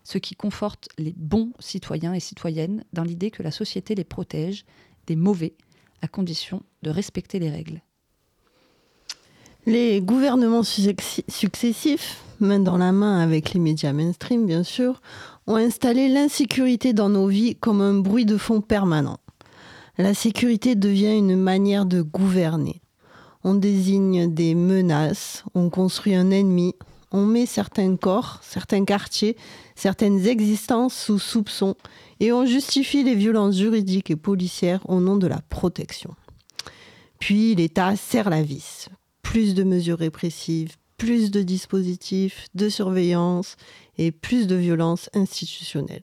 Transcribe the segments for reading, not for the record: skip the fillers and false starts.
ce qui conforte les bons citoyens et citoyennes dans l'idée que la société les protège des mauvais, à condition de respecter les règles. Les gouvernements successifs, main dans la main avec les médias mainstream bien sûr, ont installé l'insécurité dans nos vies comme un bruit de fond permanent. La sécurité devient une manière de gouverner. On désigne des menaces, on construit un ennemi, on met certains corps, certains quartiers, certaines existences sous soupçon et on justifie les violences juridiques et policières au nom de la protection. Puis l'État serre la vis. Plus de mesures répressives, plus de dispositifs de surveillance et plus de violence institutionnelle.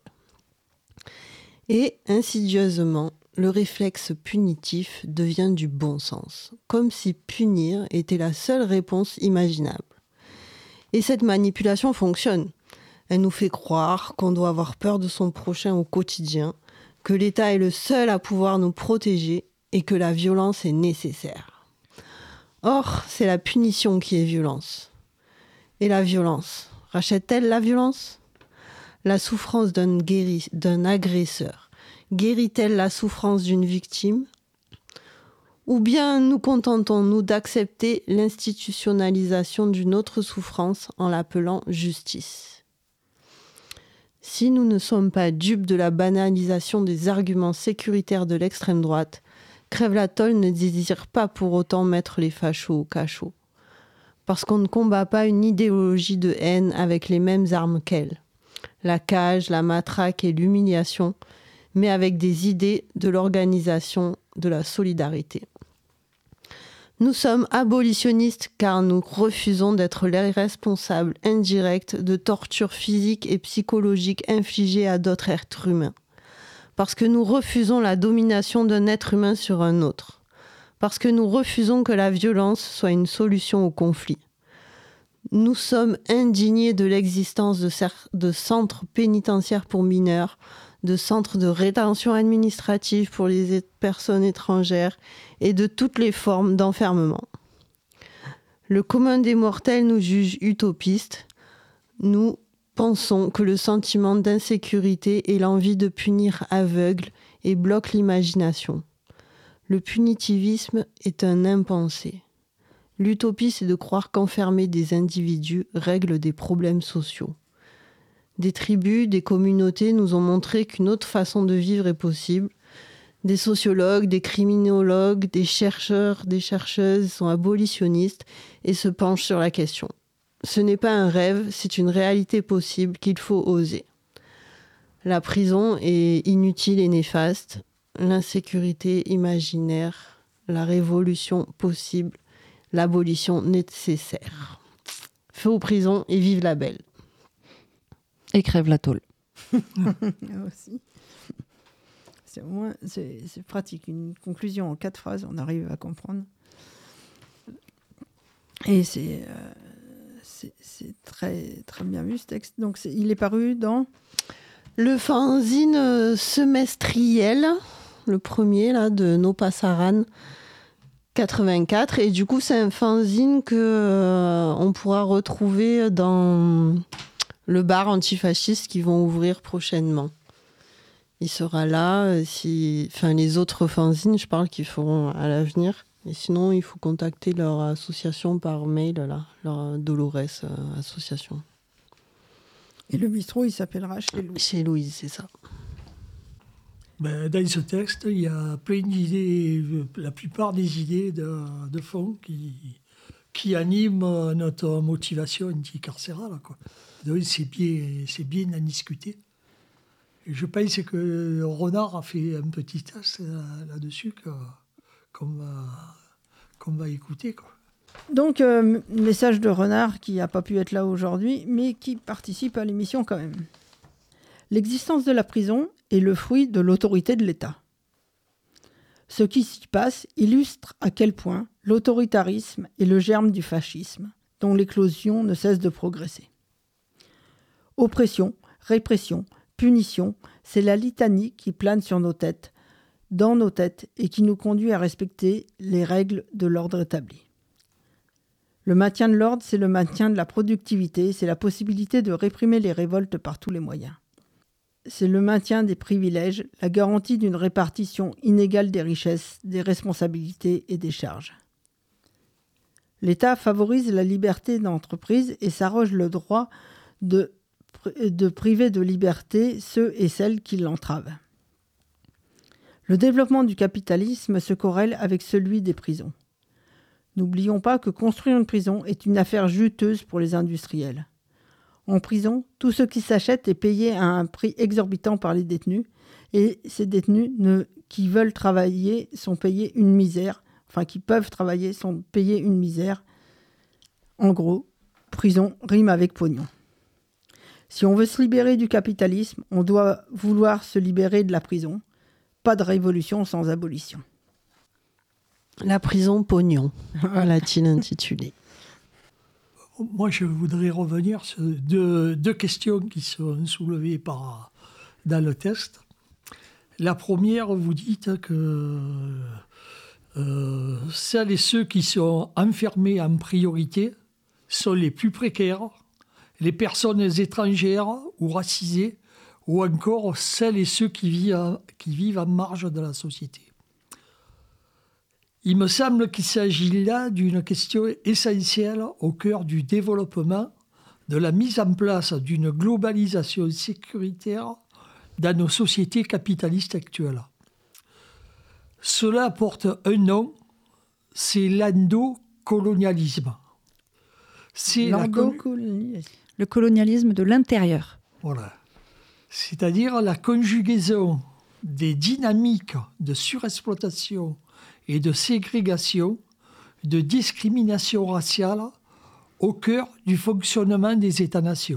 Et insidieusement, le réflexe punitif devient du bon sens, comme si punir était la seule réponse imaginable. Et cette manipulation fonctionne. Elle nous fait croire qu'on doit avoir peur de son prochain au quotidien, que l'État est le seul à pouvoir nous protéger et que la violence est nécessaire. Or, c'est la punition qui est violence. Et la violence, rachète-t-elle la violence ? La souffrance d'un agresseur, guérit-elle la souffrance d'une victime ? Ou bien nous contentons-nous d'accepter l'institutionnalisation d'une autre souffrance en l'appelant justice ? Si nous ne sommes pas dupes de la banalisation des arguments sécuritaires de l'extrême droite, Crève-la-Tôle ne désire pas pour autant mettre les fachos au cachot. Parce qu'on ne combat pas une idéologie de haine avec les mêmes armes qu'elle. La cage, la matraque et l'humiliation, mais avec des idées de l'organisation, de la solidarité. Nous sommes abolitionnistes car nous refusons d'être les responsables indirects de tortures physiques et psychologiques infligées à d'autres êtres humains. Parce que nous refusons la domination d'un être humain sur un autre. Parce que nous refusons que la violence soit une solution au conflit. Nous sommes indignés de l'existence de centres pénitentiaires pour mineurs, de centres de rétention administrative pour les personnes étrangères et de toutes les formes d'enfermement. Le commun des mortels nous juge utopistes. Nous pensons que le sentiment d'insécurité et l'envie de punir aveugle et bloque l'imagination. Le punitivisme est un impensé. L'utopie, c'est de croire qu'enfermer des individus règle des problèmes sociaux. Des tribus, des communautés nous ont montré qu'une autre façon de vivre est possible. Des sociologues, des criminologues, des chercheurs, des chercheuses sont abolitionnistes et se penchent sur la question. Ce n'est pas un rêve, c'est une réalité possible qu'il faut oser. La prison est inutile et néfaste, l'insécurité imaginaire, la révolution possible, l'abolition nécessaire. Feu aux prisons et vive la belle. Et Crève-la-Tôle. Aussi. Au moins, c'est pratique. Une conclusion en 4 phrases, on arrive à comprendre. Et c'est très, très bien vu ce texte. Donc, il est paru dans le fanzine semestriel, le premier là, de No Pasaran 84. Et du coup, c'est un fanzine qu'on pourra retrouver dans le bar antifasciste qui vont ouvrir prochainement. Il sera là, les autres fanzines, je parle, qu'ils feront à l'avenir. Et sinon, il faut contacter leur association par mail, là, leur Dolores association. Et le bistrot, il s'appellera Chez Louise. Chez Louise, c'est ça. Ben, dans ce texte, il y a plein d'idées, la plupart des idées de fond qui animent notre motivation anticarcérale, quoi. Donc c'est bien à discuter. Et je pense que Renard a fait un petit test là-dessus qu'on va écouter, quoi. Donc, message de Renard qui n'a pas pu être là aujourd'hui, mais qui participe à l'émission quand même. L'existence de la prison est le fruit de l'autorité de l'État. Ce qui s'y passe illustre à quel point l'autoritarisme est le germe du fascisme, dont l'éclosion ne cesse de progresser. Oppression, répression, punition, c'est la litanie qui plane sur nos têtes, dans nos têtes, et qui nous conduit à respecter les règles de l'ordre établi. Le maintien de l'ordre, c'est le maintien de la productivité, c'est la possibilité de réprimer les révoltes par tous les moyens. C'est le maintien des privilèges, la garantie d'une répartition inégale des richesses, des responsabilités et des charges. L'État favorise la liberté d'entreprise et s'arroge le droit de priver de liberté ceux et celles qui l'entravent. Le développement du capitalisme se corrèle avec celui des prisons. N'oublions pas que construire une prison est une affaire juteuse pour les industriels. En prison, tout ce qui s'achète est payé à un prix exorbitant par les détenus, et ces détenus qui veulent travailler sont payés une misère, qui peuvent travailler sont payés une misère. En gros, prison rime avec pognon. Si on veut se libérer du capitalisme, on doit vouloir se libérer de la prison. Pas de révolution sans abolition. La prison pognon, l'a-t-il intitulé. Moi, je voudrais revenir sur deux questions qui sont soulevées dans le test. La première, vous dites que celles et ceux qui sont enfermés en priorité sont les plus précaires, les personnes étrangères ou racisées, ou encore celles et ceux qui vivent en marge de la société. Il me semble qu'il s'agit là d'une question essentielle au cœur du développement, de la mise en place d'une globalisation sécuritaire dans nos sociétés capitalistes actuelles. Cela porte un nom, c'est l'endocolonialisme. C'est le colonialisme de l'intérieur. Voilà. C'est-à-dire la conjugaison des dynamiques de surexploitation et de ségrégation, de discrimination raciale au cœur du fonctionnement des États-nations.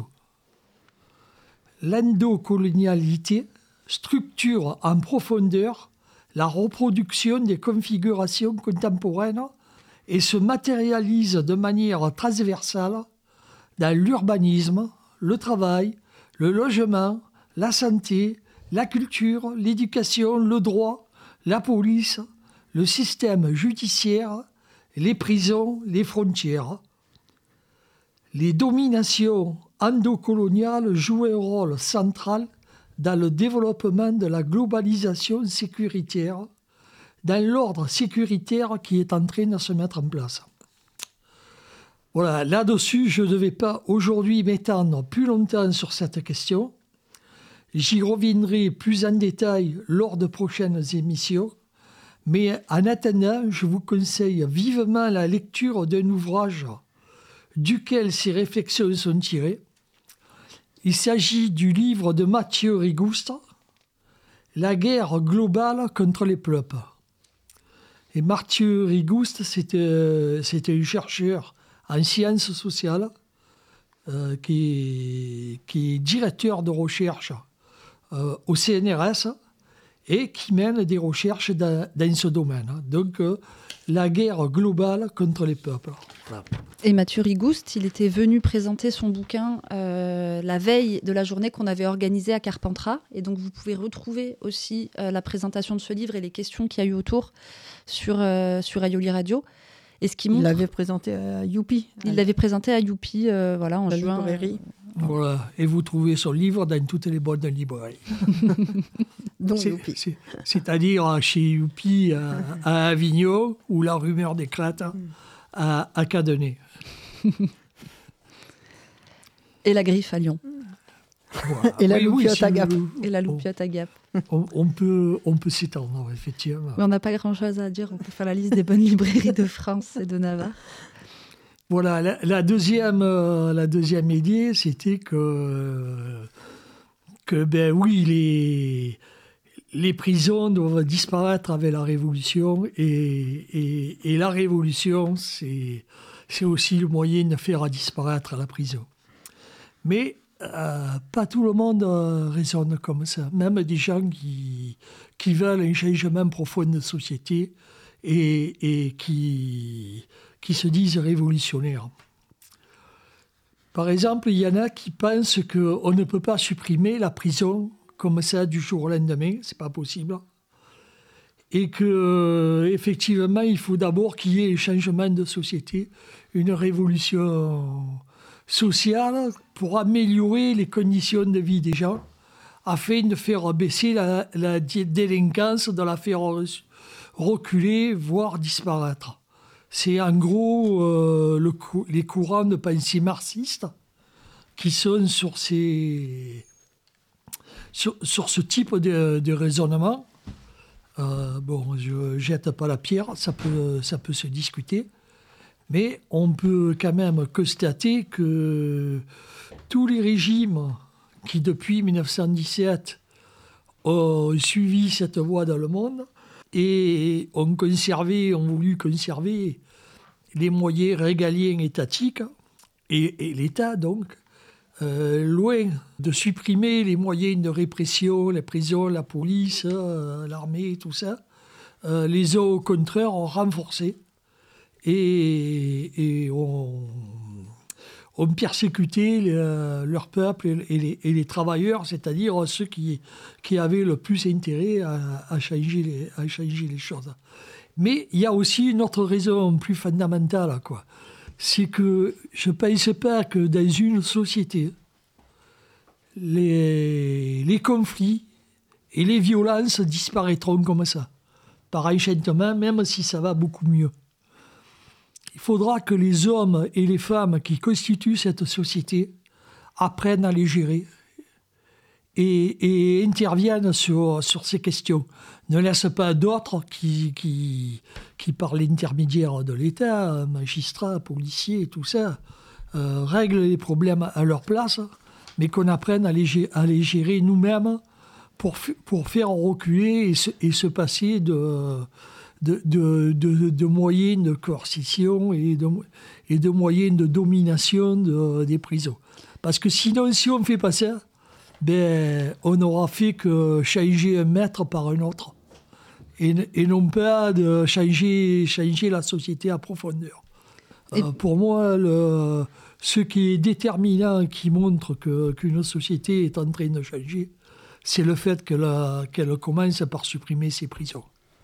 L'endocolonialité structure en profondeur la reproduction des configurations contemporaines et se matérialise de manière transversale dans l'urbanisme, le travail, le logement, la santé, la culture, l'éducation, le droit, la police, le système judiciaire, les prisons, les frontières. Les dominations endocoloniales jouent un rôle central dans le développement de la globalisation sécuritaire, dans l'ordre sécuritaire qui est en train de se mettre en place. Voilà, là-dessus, je ne vais pas aujourd'hui m'étendre plus longtemps sur cette question. J'y reviendrai plus en détail lors de prochaines émissions. Mais en attendant, je vous conseille vivement la lecture d'un ouvrage duquel ces réflexions sont tirées. Il s'agit du livre de Mathieu Rigouste, « La guerre globale contre les peuples ». Et Mathieu Rigouste, c'était un chercheur en sciences sociales qui est directeur de recherche au CNRS et qui mène des recherches dans ce domaine. Donc, la guerre globale contre les peuples. Voilà. Et Mathieu Rigouste, il était venu présenter son bouquin la veille de la journée qu'on avait organisée à Carpentras. Et donc, vous pouvez retrouver aussi la présentation de ce livre et les questions qu'il y a eu autour sur Aioli Radio. Et ce qui montre... Il l'avait présenté à Youpi. Il l'avait présenté à Youpi en la juin. Librairie. Voilà. Et vous trouvez son livre dans toutes les bonnes librairies. C'est-à-dire chez Youpi à Avignon, ou La Rumeur d'éclate à Cadenet. Et La Griffe à Lyon. Voilà. Et la Loupiote à Gap. Et la Loupiote à Gap. On peut s'étendre, effectivement. Mais on n'a pas grand-chose à dire. On peut faire la liste des bonnes librairies de France et de Navarre. Voilà, la deuxième idée, c'était que ben oui, les prisons doivent disparaître avec la Révolution, et la Révolution, c'est aussi le moyen de faire disparaître la prison. Mais pas tout le monde raisonne comme ça. Même des gens qui veulent un changement profond de société et qui se disent révolutionnaires. Par exemple, il y en a qui pensent qu'on ne peut pas supprimer la prison comme ça du jour au lendemain, c'est pas possible. Et qu'effectivement, il faut d'abord qu'il y ait un changement de société, une révolution sociale pour améliorer les conditions de vie des gens, afin de faire baisser la délinquance, de la faire reculer, voire disparaître. C'est en gros les courants de pensée marxistes qui sont sur ce type de raisonnement. Je ne jette pas la pierre, ça peut se discuter, mais on peut quand même constater que tous les régimes qui, depuis 1917, ont suivi cette voie dans le monde et ont voulu conserver les moyens régaliens étatiques, et l'État, donc, loin de supprimer les moyens de répression, les prisons, la police, l'armée, tout ça, les ont au contraire renforcés et ont persécuté leur peuple et les travailleurs, c'est-à-dire ceux qui avaient le plus intérêt à changer les choses. Mais il y a aussi une autre raison plus fondamentale, quoi. C'est que je ne pense pas que dans une société, les conflits et les violences disparaîtront comme ça, par enchantement, même si ça va beaucoup mieux. Il faudra que les hommes et les femmes qui constituent cette société apprennent à les gérer et interviennent sur ces questions. Ne laissent pas d'autres qui par l'intermédiaire de l'État, magistrats, policiers, tout ça, règlent les problèmes à leur place, mais qu'on apprenne à les gérer nous-mêmes pour faire reculer et se passer de moyens de coercition et de moyens de domination des prisons. Parce que sinon, si on ne fait pas ça, on n'aura fait que changer un maître par un autre. Et non pas de changer la société à profondeur. Pour moi, ce qui est déterminant, qui montre qu'une société est en train de changer, c'est le fait qu'elle commence par supprimer ses prisons.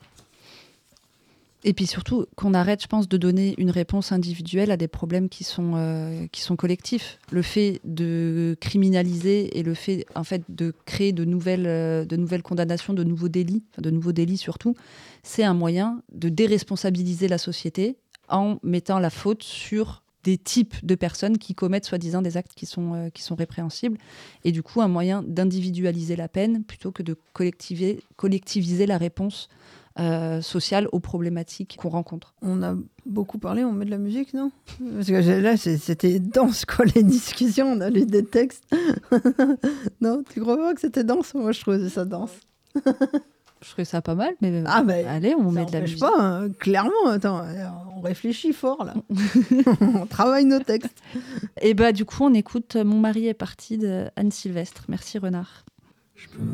Et puis surtout, qu'on arrête, je pense, de donner une réponse individuelle à des problèmes qui sont collectifs. Le fait de criminaliser et le fait, en fait, de créer de nouvelles condamnations, de nouveaux délits surtout, c'est un moyen de déresponsabiliser la société en mettant la faute sur des types de personnes qui commettent soi-disant des actes qui sont répréhensibles. Et du coup, un moyen d'individualiser la peine plutôt que de collectiviser la réponse sociale aux problématiques qu'on rencontre. On a beaucoup parlé, on met de la musique, non? Parce que là, c'était dense, quoi, les discussions, on a lu des textes. Non, tu crois pas que c'était dense? Moi, je trouvais ça dense. Je trouvais ça pas mal, mais allez, on met de la musique. Ça n'empêche pas, hein, clairement, attends, on réfléchit fort, là. On travaille nos textes. Et du coup, on écoute « Mon mari est parti » de Anne Sylvestre. Merci, Renard.